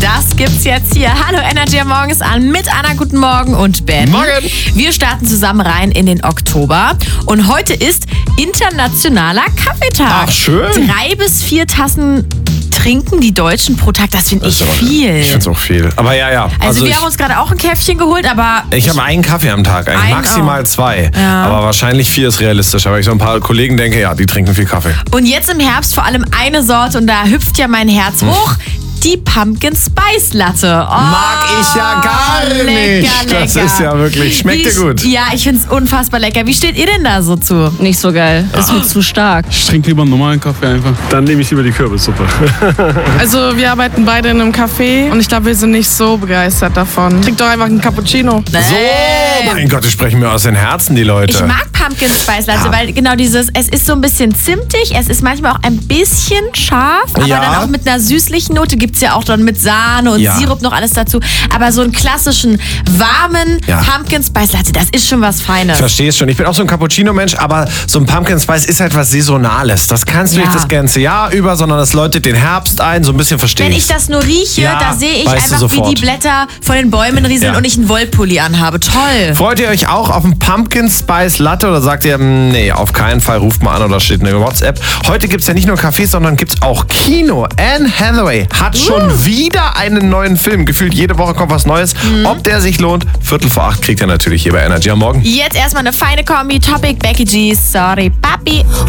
Das gibt's jetzt hier. Hallo Energy Morgens an mit Anna, guten Morgen und Ben. Morgen. Wir starten zusammen rein in den Oktober und heute ist internationaler Kaffeetag. Ach, schön. 3 bis 4 Tassen trinken die Deutschen pro Tag, das finde ich viel. Ich finde es auch viel. Aber ja. Also wir haben uns gerade auch ein Käffchen geholt, aber... Ich habe einen Kaffee am Tag, eigentlich maximal 2. Ja. Aber wahrscheinlich 4 ist realistisch. Aber ich so ein paar Kollegen denke, ja, die trinken viel Kaffee. Und jetzt im Herbst vor allem eine Sorte und da hüpft ja mein Herz hoch. Die Pumpkin Spice Latte. Mag ich ja gar nicht. Lecker. Das ist ja wirklich, schmeckt dir gut. Ja, ich finde es unfassbar lecker. Wie steht ihr denn da so zu? Nicht so geil. Ist mir zu stark. Ich trinke lieber einen normalen Kaffee einfach. Dann nehme ich lieber die Kürbissuppe. Also wir arbeiten beide in einem Café und ich glaube, wir sind nicht so begeistert davon. Trink doch einfach einen Cappuccino. So, mein Gott, die sprechen mir aus den Herzen, die Leute. Ich mag Pumpkin Spice Latte, weil genau es ist so ein bisschen zimtig, es ist manchmal auch ein bisschen scharf, aber dann auch mit einer süßlichen Note. Gibt's ja auch dann mit Sahne und Sirup noch alles dazu. Aber so einen klassischen, warmen Pumpkin Spice Latte, das ist schon was Feines. Verstehst schon. Ich bin auch so ein Cappuccino-Mensch, aber so ein Pumpkin Spice ist halt was Saisonales. Das kannst du nicht das ganze Jahr über, sondern das läutet den Herbst ein, so ein bisschen verstehe ich. Wenn ich das nur rieche, da sehe ich einfach, wie die Blätter von den Bäumen rieseln und ich einen Wollpulli anhabe. Toll. Freut ihr euch auch auf einen Pumpkin Spice Latte oder sagt ihr, nee, auf keinen Fall, ruft mal an oder steht eine WhatsApp. Heute gibt es ja nicht nur Cafés, sondern gibt es auch Kino. Anne Hathaway hat schon wieder einen neuen Film. Gefühlt jede Woche kommt was Neues. Ob der sich lohnt, 7:45 kriegt er natürlich hier bei Energy am Morgen. Jetzt erstmal eine feine Kombi. Topic, Becky G, Sorry Papi.